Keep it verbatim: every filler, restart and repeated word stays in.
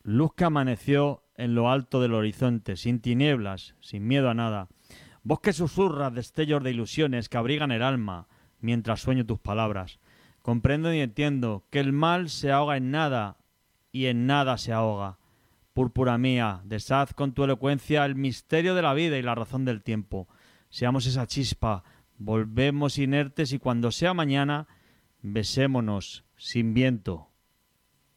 luz que amaneció en lo alto del horizonte, sin tinieblas, sin miedo a nada. Voz que susurra destellos de ilusiones que abrigan el alma mientras sueño tus palabras. Comprendo y entiendo que el mal se ahoga en nada y en nada se ahoga. Púrpura mía, deshaz con tu elocuencia el misterio de la vida y la razón del tiempo. Seamos esa chispa, volvemos inertes y cuando sea mañana, besémonos sin viento.